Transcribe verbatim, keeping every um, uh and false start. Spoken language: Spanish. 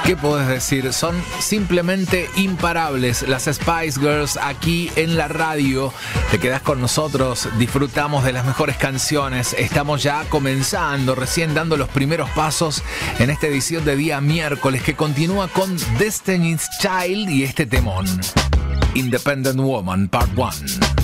¿Qué podés decir? Son simplemente imparables las Spice Girls aquí en la radio. Te quedás con nosotros, disfrutamos de las mejores canciones. Estamos ya comenzando, recién dando los primeros pasos en esta edición de día miércoles que continúa con Destiny's Child y este temón, Independent Woman Part uno.